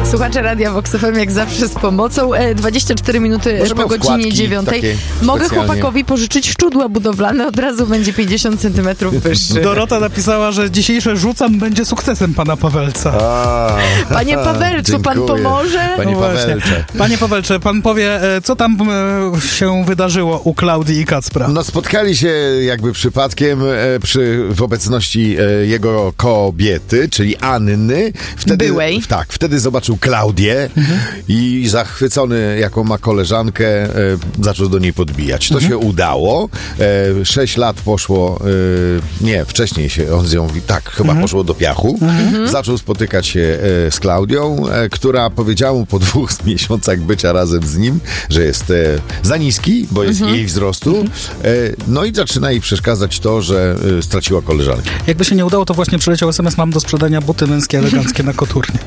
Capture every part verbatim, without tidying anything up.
Słuchacze Radia Vox F M jak zawsze z pomocą. dwadzieścia cztery minuty Możemy po godzinie dziewiątej. Mogę chłopakowi pożyczyć szczudła budowlane, od razu będzie pięćdziesiąt centymetrów wyższy. Dorota napisała, że dzisiejsze rzucam będzie sukcesem pana Pawelca. A, Panie Pawelcu, dziękuję. pan pomoże? Panie No właśnie. Pawelcze. Panie Pawelcze, pan powie, co tam e, się wydarzyło u Klaudii i Kacpra? No spotkali się jakby przypadkiem e, przy, w obecności e, jego kobiety, czyli Anny. Wtedy, Byłej. Tak, wtedy zobaczył Klaudię mhm. i zachwycony, jaką ma koleżankę, e, zaczął do niej podbijać. To mhm. się udało. E, sześć lat poszło, e, nie, wcześniej się on z nią, tak, chyba mhm. poszło do piachu. Mhm. Zaczął spotykać się e, z Klaudią, e, która powiedziała mu po dwóch miesiącach bycia razem z nim, że jest e, za niski, bo jest mhm. jej wzrostu. Mhm. E, no i zaczyna jej przeszkadzać to, że e, straciła koleżankę. Jakby się nie udało, to właśnie przyleciał es em es: mam do sprzedania buty męskie eleganckie na Koturnie.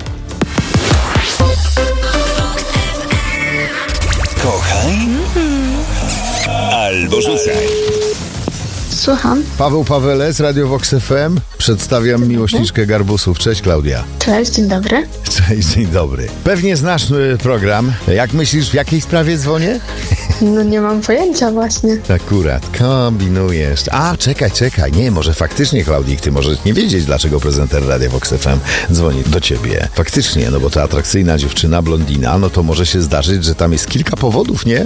Kochaj albo rzucaj. Słucham. Paweł Pawelec, Radio Vox F M. Przedstawiam miłośniczkę garbusów. Cześć, Klaudia. Cześć, dzień dobry. Cześć, dzień dobry. Pewnie znasz y, program. Jak myślisz, w jakiej sprawie dzwonię? No nie mam pojęcia właśnie. Akurat, kombinujesz. A, czekaj, czekaj. Nie, może faktycznie, Klaudii, ty możesz nie wiedzieć, dlaczego prezenter Radia Vox F M dzwoni do ciebie. Faktycznie, no bo ta atrakcyjna dziewczyna, blondina, no to może się zdarzyć, że tam jest kilka powodów, nie?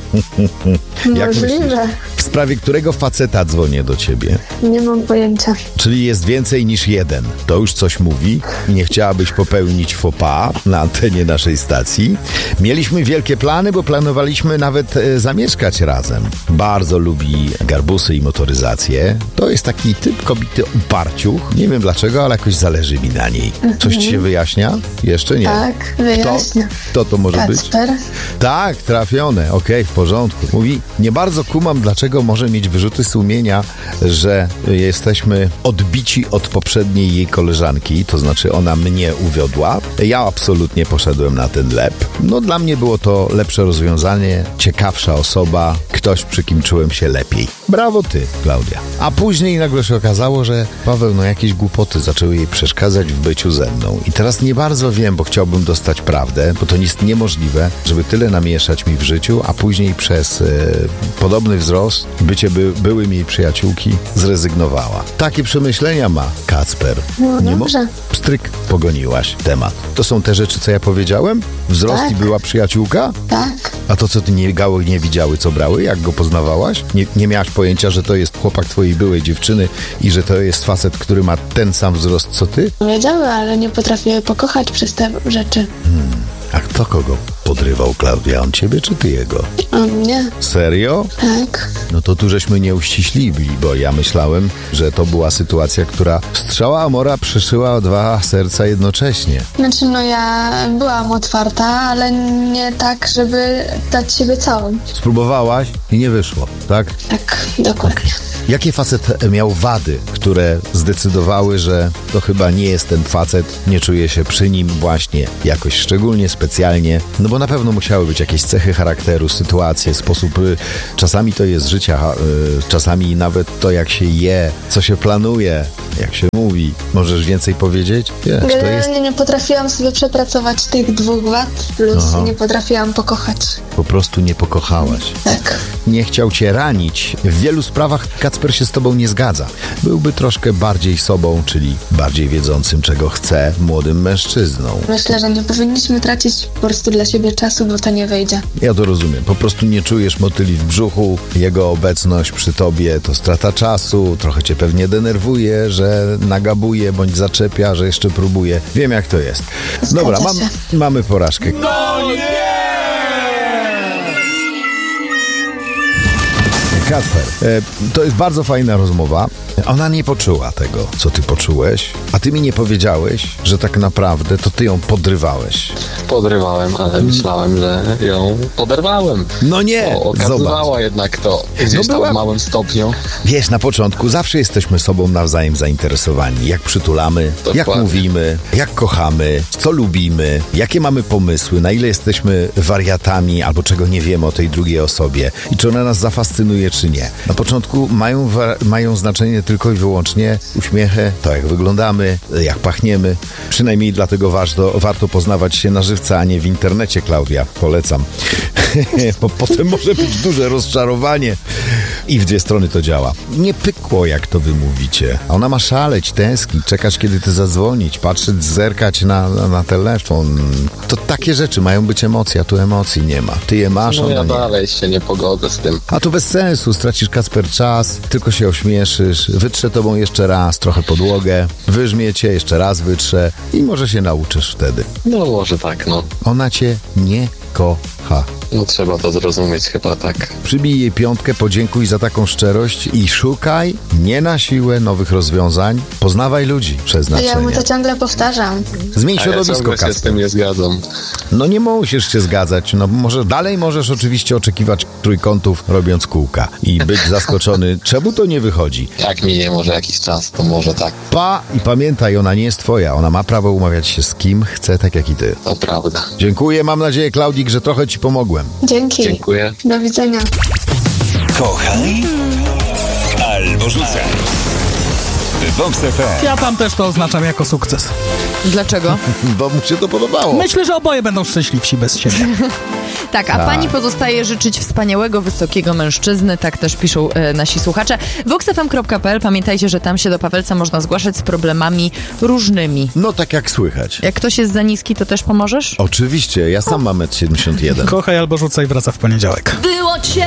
Jak Możliwe. myślisz, w sprawie którego faceta dzwonię do ciebie? Nie mam pojęcia. Czyli jest więcej niż jeden. To już coś mówi. Nie chciałabyś popełnić faux pas na antenie naszej stacji. Mieliśmy wielkie plany, bo planowaliśmy nawet e, zamieszkać razem. Bardzo lubi garbusy i motoryzację. To jest taki typ kobiety uparciuch. Nie wiem dlaczego, ale jakoś zależy mi na niej. Coś ci się wyjaśnia? Jeszcze nie? Tak, wyjaśnia. Kto to może Kacper. być? Tak, trafione. Okej, okay, w porządku. Mówi, nie bardzo kumam, dlaczego może mieć wyrzuty sumienia, że jesteśmy odbici od poprzedniej jej koleżanki, to znaczy ona mnie uwiodła. Ja absolutnie poszedłem na ten lep. No dla mnie było to lepsze rozwiązanie, ciekawsza osoba, ktoś, przy kim czułem się lepiej. Brawo ty, Klaudia. A później nagle się okazało, że Paweł, no jakieś głupoty zaczęły jej przeszkadzać w byciu ze mną. I teraz nie bardzo wiem, bo chciałbym dostać prawdę, bo to jest niemożliwe, żeby tyle namieszać mi w życiu, a później przez e, podobny wzrost bycie by, były mi przyjaciółki zrezygnowała. Takie przemyślenia ma Kacper. No nie dobrze. Mo- Stryk, pogoniłaś temat. To są te rzeczy, co ja powiedziałem? Wzrost Tak. i była przyjaciółka? Tak. A to, co ty nie gały, nie widziały, co brały? Jak go poznawałaś? Nie, nie miałaś pojęcia, że to jest chłopak twojej byłej dziewczyny i że to jest facet, który ma ten sam wzrost, co ty? Wiedziały, ale nie potrafiły pokochać przez te rzeczy. Hmm. A kto kogo podrywał, Klaudia? On ciebie czy ty jego? On nie. Serio? Tak. No to tu żeśmy nie uściślili, bo ja myślałem, że to była sytuacja, która strzała Amora przyszyła dwa serca jednocześnie. Znaczy, no ja byłam otwarta, ale nie tak, żeby dać siebie całą. Spróbowałaś i nie wyszło, tak? Tak, dokładnie. Jakie facet miał wady, które zdecydowały, że to chyba nie jest ten facet, nie czuje się przy nim właśnie jakoś szczególnie, specjalnie, no bo na pewno musiały być jakieś cechy charakteru, sytuacje, sposób, y, czasami to jest życia, y, czasami nawet to, jak się je, co się planuje, jak się mówi. Możesz więcej powiedzieć? Wiesz, to jest... Generalnie nie potrafiłam sobie przepracować tych dwóch wad, plus Aha. nie potrafiłam pokochać. Po prostu nie pokochałaś. Tak. Nie chciał cię ranić. W wielu sprawach Kacper się z tobą nie zgadza. Byłby troszkę bardziej sobą, czyli bardziej wiedzącym, czego chce, młodym mężczyzną. Myślę, że nie powinniśmy tracić po prostu dla siebie czasu, bo to nie wyjdzie. Ja to rozumiem. Po prostu nie czujesz motyli w brzuchu. Jego obecność przy tobie to strata czasu. Trochę cię pewnie denerwuje, że nagabuje bądź zaczepia, że jeszcze próbuje. Wiem, jak to jest. Dobra, mam, mamy porażkę. No nie! Kacper, e, to jest bardzo fajna rozmowa. Ona nie poczuła tego, co ty poczułeś, a ty mi nie powiedziałeś, że tak naprawdę to ty ją podrywałeś. Podrywałem, ale myślałem, że ją poderwałem. No nie, Bo okazywała zobacz. jednak to gdzieś No tam była... w małym stopniu. Wiesz, na początku zawsze jesteśmy sobą nawzajem zainteresowani. Jak przytulamy, Dokładnie. jak mówimy, jak kochamy, co lubimy, jakie mamy pomysły, na ile jesteśmy wariatami albo czego nie wiemy o tej drugiej osobie i czy ona nas zafascynuje, czy nie. Na początku mają, wa- mają znaczenie tylko i wyłącznie uśmiechy, to jak wyglądamy, jak pachniemy. Przynajmniej dlatego warto, warto poznawać się na żywca, a nie w internecie, Klaudia. Polecam. Bo potem może być duże rozczarowanie. I w dwie strony to działa. Nie pykło, jak to wy mówicie. A ona ma szaleć, tęsknić, czekać, kiedy ty zadzwonić, patrzeć, zerkać na, na, na telefon. To takie rzeczy mają być emocje, a tu emocji nie ma. Ty je masz, No ona ja nie. dalej się nie pogodzę z tym. A tu bez sensu, stracisz, Kacper, czas, tylko się ośmieszysz, wytrze tobą jeszcze raz trochę podłogę, wyżmie cię, jeszcze raz wytrze i może się nauczysz wtedy. No może tak, no. Ona cię nie kocha. No trzeba to zrozumieć chyba tak. Przybij jej piątkę, podziękuj za taką szczerość i szukaj, nie na siłę, nowych rozwiązań. Poznawaj ludzi, przeznaczenie. Ja mu to ciągle powtarzam. Zmień A ja środowisko, ciągle się z Kacper. tym nie zgadzam. No nie musisz się zgadzać. No może dalej możesz oczywiście oczekiwać trójkątów, robiąc kółka i być zaskoczony, czemu to nie wychodzi. Jak minie może jakiś czas, to może tak. Pa i pamiętaj, ona nie jest twoja. Ona ma prawo umawiać się z kim chce, tak jak i ty. To prawda. Dziękuję, mam nadzieję, Klaudzik, że trochę ci pomogłem. Dzięki. Dziękuję. Do widzenia. Kochaj albo rzucaj. W Vox F M. Ja tam też to oznaczam jako sukces. Dlaczego? Bo mu się to podobało. Myślę, że oboje będą szczęśliwsi bez siebie. Tak, a pani pozostaje życzyć wspaniałego, wysokiego mężczyzny, tak też piszą e, nasi słuchacze. vox f m kropka p l, pamiętajcie, że tam się do Pawelca można zgłaszać z problemami różnymi. No tak jak słychać. Jak ktoś jest za niski, to też pomożesz? Oczywiście, ja sam mam metr siedemdziesiąt jeden. Kochaj albo rzucaj wraca w poniedziałek. Było cię